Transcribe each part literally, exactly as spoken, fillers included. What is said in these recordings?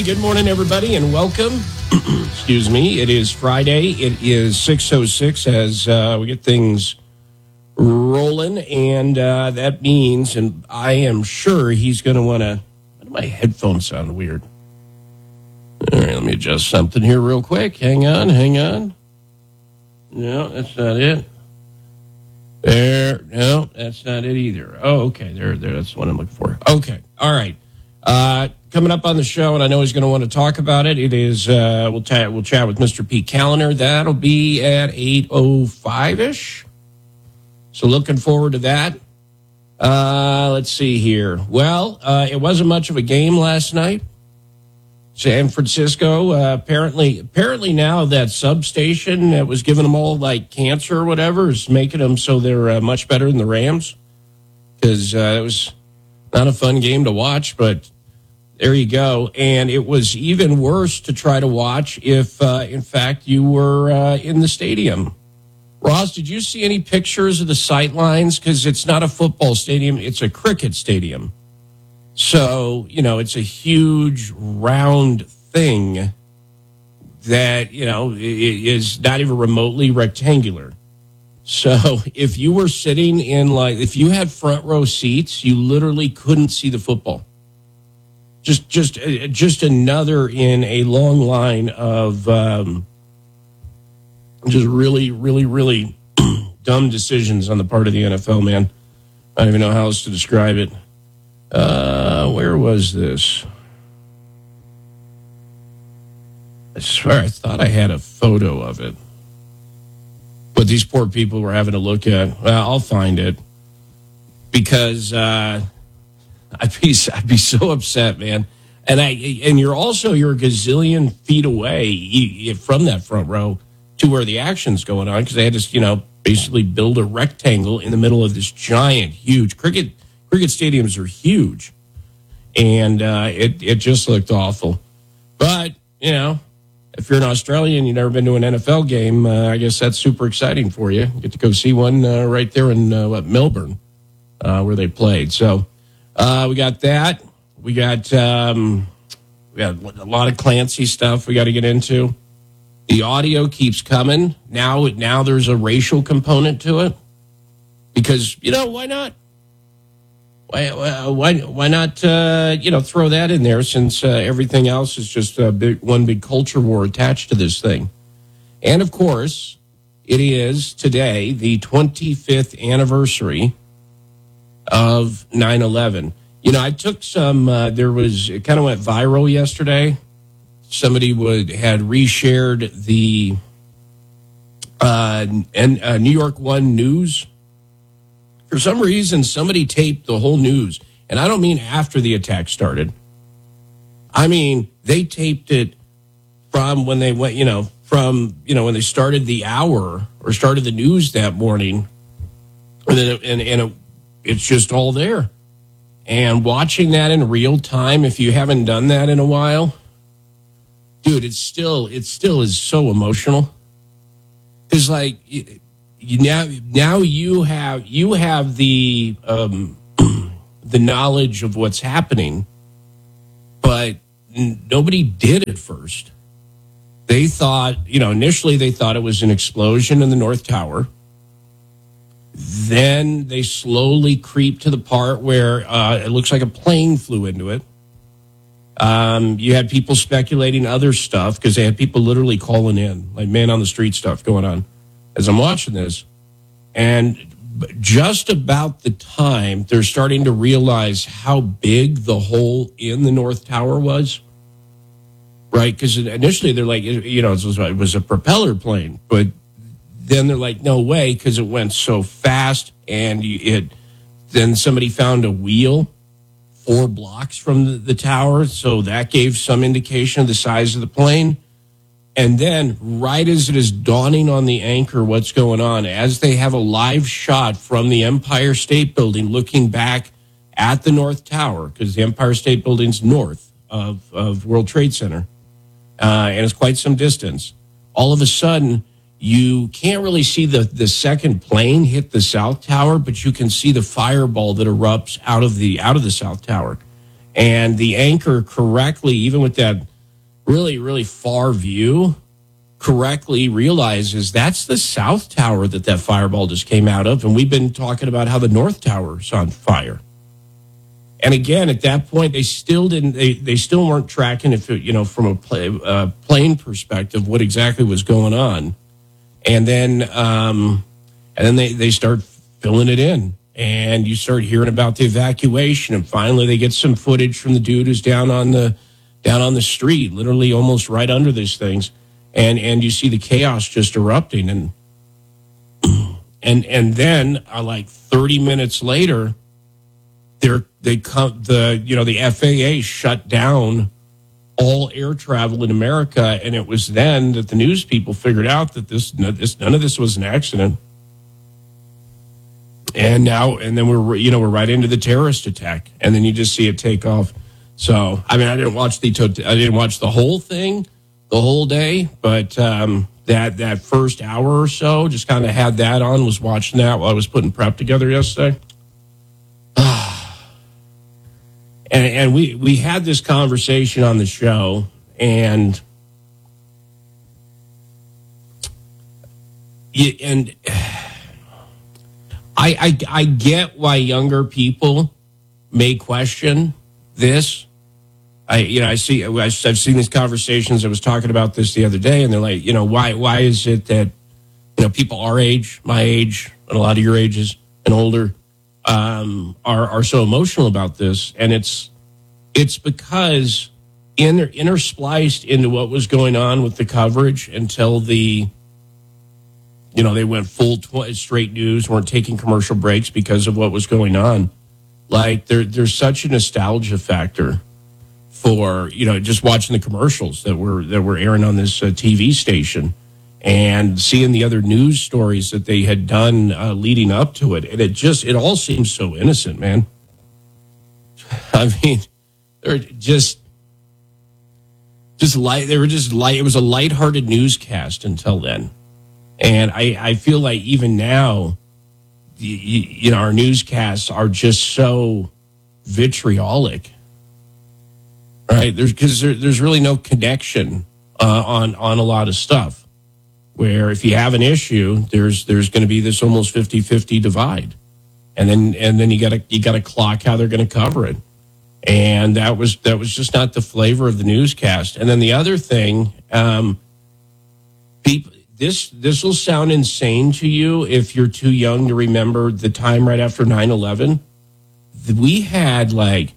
Hey, good morning, everybody, and welcome. Excuse me. It is Friday. It is six oh six as uh, we get things rolling, and uh, that means, and I am sure he's going to want to, why do my headphones sound weird? All right, let me adjust something here real quick. Hang on, hang on. No, that's not it. There, no, that's not it either. Oh, okay, there, there, that's what I'm looking for. Okay, all right. Uh, coming up on the show, and I know he's going to want to talk about it. It is uh, we'll chat. We'll chat with Mister Pete Kaliner. That'll be at eight oh five ish. So looking forward to that. Uh, let's see here. Well, uh, it wasn't much of a game last night. San Francisco uh, apparently apparently now that substation that was giving them all like cancer or whatever is making them so they're uh, much better than the Rams, because uh, it was not a fun game to watch, but there you go. And it was even worse to try to watch if, uh, in fact, you were uh, in the stadium. Ross, did you see any pictures of the sight lines? Because it's not a football stadium, it's a cricket stadium. So, you know, it's a huge round thing that, you know, is not even remotely rectangular. So if you were sitting in, like, if you had front row seats, you literally couldn't see the football. Just, just, uh, just another in a long line of um, just really, really, really dumb decisions on the part of the N F L, man. I don't even know how else to describe it. Uh, where was this? I swear I thought I had a photo of it. But these poor people were having to look at. Well, I'll find it, because uh, I'd be I'd be so upset, man. And I and you're also you're a gazillion feet away from that front row to where the action's going on, because they had to, you know, basically build a rectangle in the middle of this giant, huge cricket cricket stadiums are huge, and uh, it it just looked awful. But you know, if you're an Australian, you've never been to an N F L game, uh, I guess that's super exciting for you. You get to go see one uh, right there in uh, what, Melbourne, uh, where they played. So uh, we got that. We got um, we got a lot of Clancy stuff we got to get into. The audio keeps coming. Now, now there's a racial component to it, because, you know, why not? Why, why, why not, uh, you know, throw that in there, since uh, everything else is just a big, one big culture war attached to this thing. And, of course, it is today the twenty-fifth anniversary of nine eleven. You know, I took some, uh, there was, it kind of went viral yesterday. Somebody would had reshared the uh, and, uh, New York One News. For some reason, somebody taped the whole news. And I don't mean after the attack started. I mean, they taped it from when they went, you know, from, you know, when they started the hour or started the news that morning. And, then it, and, and it, it's just all there. And watching that in real time, if you haven't done that in a while, dude, it's still, it still is so emotional. It's like, You now, now you have you have the um, the knowledge of what's happening, but n- nobody did at first. They thought, you know, initially they thought it was an explosion in the North Tower. Then they slowly creep to the part where uh, it looks like a plane flew into it. Um, you had people speculating other stuff, because they had people literally calling in, like man on the street stuff going on as I'm watching this. And just about the time they're starting to realize how big the hole in the North Tower was, right? Because initially they're like, you know, it was, it was a propeller plane, but then they're like, no way, because it went so fast. And it then somebody found a wheel four blocks from the, the tower, so that gave some indication of the size of the plane. And then, right as it is dawning on the anchor what's going on, as they have a live shot from the Empire State Building looking back at the North Tower, because the Empire State Building's north of, of World Trade Center, uh, and it's quite some distance, all of a sudden, you can't really see the, the second plane hit the South Tower, but you can see the fireball that erupts out of the out of the South Tower. And the anchor correctly, even with that really, really far view correctly realizes that's the South Tower that that fireball just came out of. And we've been talking about how the North Tower is on fire. And again, at that point, they still didn't, they, they still weren't tracking, if it, you know, from a play, uh, plane perspective, what exactly was going on. And then, um, and then they, they start filling it in. And you start hearing about the evacuation. And finally, they get some footage from the dude who's down on the, down on the street, literally almost right under these things. And and you see the chaos just erupting, and and and then uh, like thirty minutes later, they're they come the you know the F A A shut down all air travel in America, and it was then that the news people figured out that this, this none of this was an accident. And now and then we're you know we're right into the terrorist attack, and then you just see it take off. So I mean, I didn't watch the I didn't watch the whole thing. The whole day, but um, that that first hour or so, just kind of had that on, was watching that while I was putting prep together yesterday. and and we, we had this conversation on the show, and and I, I, I get why younger people may question this. I, you know, I see, I've seen these conversations. I was talking about this the other day, and they're like, you know, why, why is it that, you know, people our age, my age, and a lot of your ages and older, um, are, are so emotional about this? And it's, it's because in, interspliced into what was going on with the coverage until the, you know, they went full tw- straight news, weren't taking commercial breaks because of what was going on. Like there, there's such a nostalgia factor for, you know, just watching the commercials that were that were airing on this uh, T V station and seeing the other news stories that they had done uh, leading up to it. And it just, it all seems so innocent, man. I mean, they're just, just light, they were just light, it was a lighthearted newscast until then. And I, I feel like even now, you, you know, our newscasts are just so vitriolic. Right, there's because there, there's really no connection uh, on on a lot of stuff. Where if you have an issue, there's there's going to be this almost fifty-fifty divide, and then and then you got to you got to clock how they're going to cover it, and that was that was just not the flavor of the newscast. And then the other thing, um, people, this this will sound insane to you if you're too young to remember the time right after nine eleven. We had like.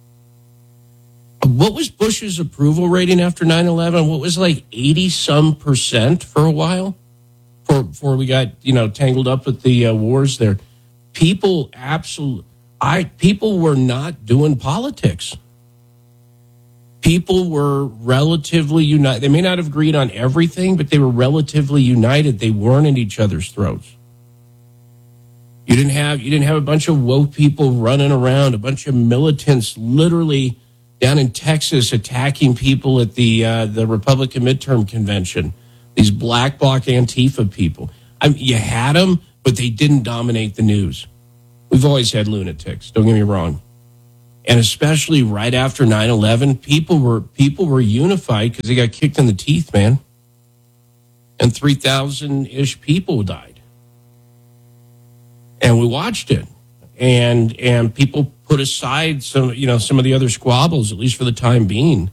What was Bush's approval rating after nine eleven? What was like eighty some percent for a while before, before we got, you know, tangled up with the uh, wars there. People absolutely, I, people were not doing politics. People were relatively united. They may not have agreed on everything, but they were relatively united. They weren't at each other's throats. You didn't have, you didn't have a bunch of woke people running around, a bunch of militants literally down in Texas attacking people at the uh, the Republican midterm convention. These black bloc Antifa people. I mean, you had them, but they didn't dominate the news. We've always had lunatics, don't get me wrong. And especially right after nine eleven, people were people were unified because they got kicked in the teeth, man. And three thousand-ish people died. And we watched it. And and people put aside some, you know, some of the other squabbles, at least for the time being,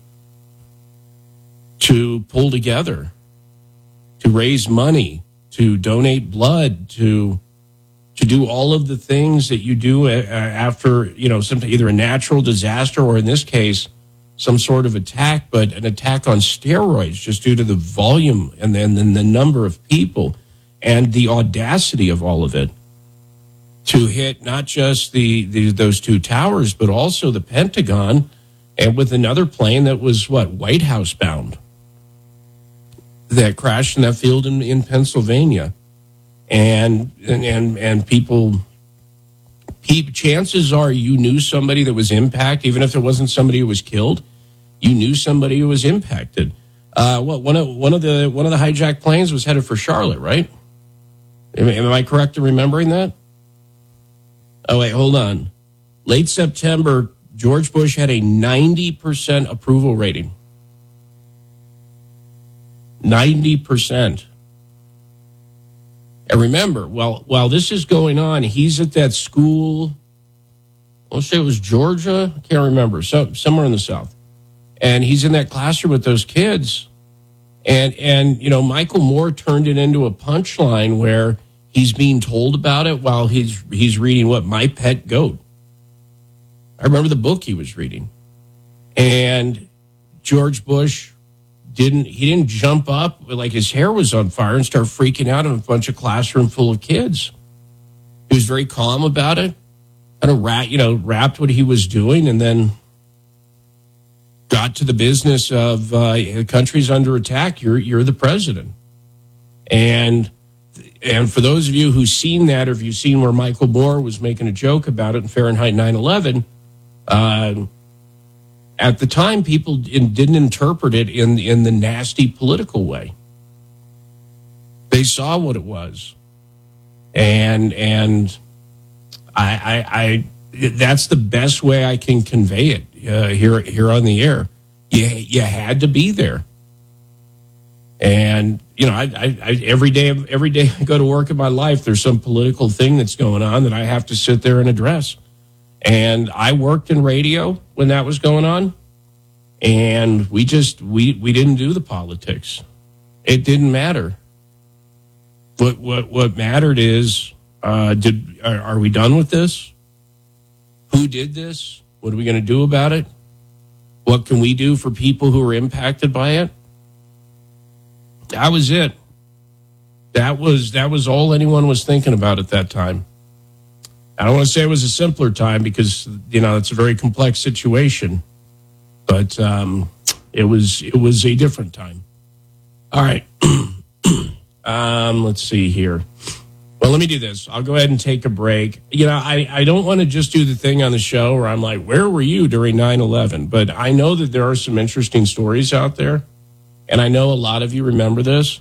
to pull together, to raise money, to donate blood, to to do all of the things that you do after, you know, some, either a natural disaster or in this case, some sort of attack, but an attack on steroids just due to the volume and then, then the number of people and the audacity of all of it. To hit not just the, the those two towers, but also the Pentagon, and with another plane that was, what, White House bound, that crashed in that field in, in Pennsylvania. And, and, and, and people, pe- chances are you knew somebody that was impacted, even if it wasn't somebody who was killed, you knew somebody who was impacted. Uh, what, one of, one of the, one of the hijacked planes was headed for Charlotte, right? Am, am I correct in remembering that? Oh, wait, hold on. Late September, George Bush had a ninety percent approval rating. ninety percent. And remember, while, while this is going on, he's at that school, let's say it was Georgia, I can't remember, so, somewhere in the South. And he's in that classroom with those kids. And, and you know, Michael Moore turned it into a punchline where he's being told about it while he's he's reading what My Pet Goat. I remember the book he was reading. And George Bush didn't he didn't jump up like his hair was on fire and start freaking out in a bunch of classroom full of kids. He was very calm about it, kind of rat, you know, wrapped what he was doing, and then got to the business of uh, the country's under attack. You're you're the president, and and for those of you who've seen that, or if you've seen where Michael Moore was making a joke about it in Fahrenheit nine eleven. Uh, At the time, people didn't interpret it in, in the nasty political way. They saw what it was. And and I, I, I that's the best way I can convey it uh, here here on the air. You, you had to be there. And, you know, I, I, I every day every day I go to work in my life, there's some political thing that's going on that I have to sit there and address. And I worked in radio when that was going on. And we just, we, we didn't do the politics. It didn't matter. What, what, what mattered is, uh, did, are, are we done with this? Who did this? What are we going to do about it? What can we do for people who are impacted by it? That was it. That was, that was all anyone was thinking about at that time. I don't want to say it was a simpler time because, you know, it's a very complex situation. But um, it was it was a different time. All right. um, let's see here. Well, let me do this. I'll go ahead and take a break. You know, I, I don't want to just do the thing on the show where I'm like, where were you during nine eleven? But I know that there are some interesting stories out there. And I know a lot of you remember this.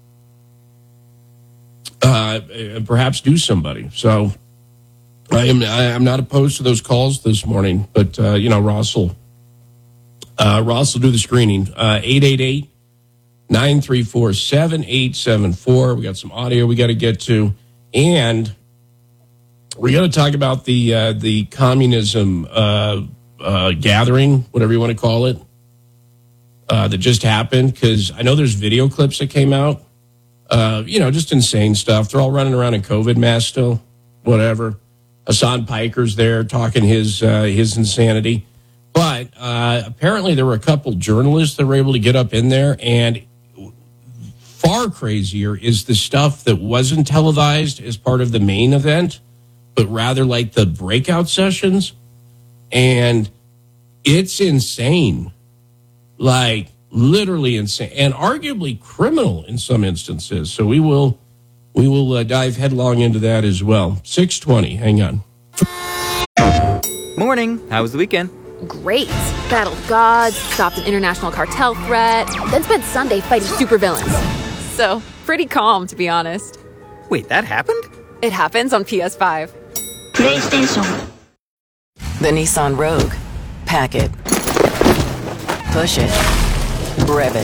Uh, and perhaps do somebody. So I am I, I'm not opposed to those calls this morning. But, uh, you know, Ross will... Uh, Ross will do the screening. Uh, eight eight eight, nine three four, seven eight seven four. We got some audio we got to get to. And we got to talk about the uh, the communism uh, uh, gathering, whatever you want to call it, uh, that just happened. Because I know there's video clips that came out. Uh, you know, just insane stuff. They're all running around in COVID masks still, whatever. Hassan Piker's there talking his uh, his insanity. But uh, apparently there were a couple journalists that were able to get up in there, and far crazier is the stuff that wasn't televised as part of the main event, but rather like the breakout sessions. And it's insane, like literally insane, and arguably criminal in some instances. So we will we will uh, dive headlong into that as well. six twenty, hang on. Morning, how was the weekend? Great. Battled gods, stopped an international cartel threat, then spent Sunday fighting supervillains. So, pretty calm, to be honest. Wait, that happened? It happens on P S five. PlayStation. The Nissan Rogue. Pack it. Push it. Rev it.